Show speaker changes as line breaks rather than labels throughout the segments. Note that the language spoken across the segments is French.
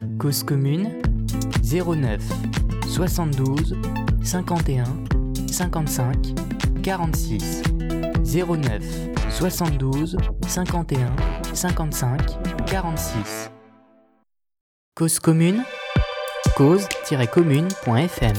Cause commune 09 72 51 55 46 09 72 51 55 46. Cause commune, cause-commune.fm.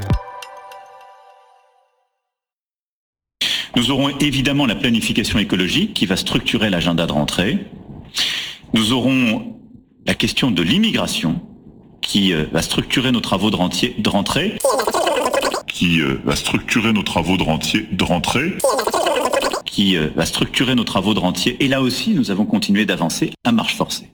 Nous aurons évidemment la planification écologique qui va structurer l'agenda de rentrée. Nous aurons la question de l'immigration qui va structurer nos travaux de rentrée. Qui va structurer nos travaux de rentrée. Et là aussi, nous avons continué d'avancer à marche forcée.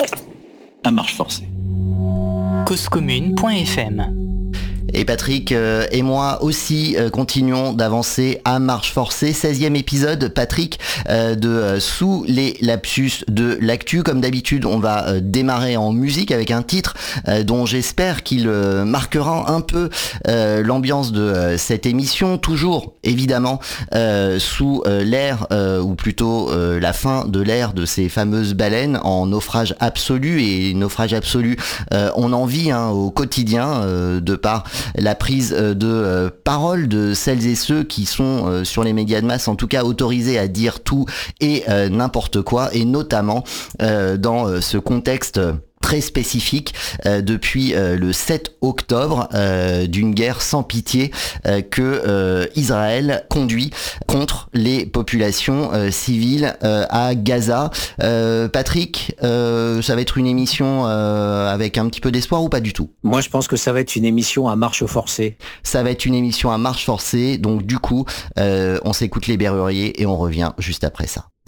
Causecommune.fm.
Et Patrick et moi aussi continuons d'avancer à marche forcée. 16e épisode, Patrick, de Sous les lapsus de l'actu. Comme d'habitude, on va démarrer en musique avec un titre dont j'espère qu'il marquera un peu l'ambiance de cette émission. Toujours, évidemment, sous l'ère, ou plutôt la fin de l'ère de ces fameuses baleines en naufrage absolu. Et naufrage absolu, on en vit au quotidien de par la prise de parole de celles et ceux qui sont sur les médias de masse, en tout cas autorisés à dire tout et n'importe quoi, et notamment dans ce contexte très spécifique depuis le 7 octobre d'une guerre sans pitié que Israël conduit contre les populations civiles à Gaza. Patrick, ça va être une émission avec un petit peu d'espoir ou pas du tout?
Moi, je pense que ça va être une émission à marche forcée.
Ça va être une émission à marche forcée, donc du coup, on s'écoute les Berruriers et on revient juste après ça.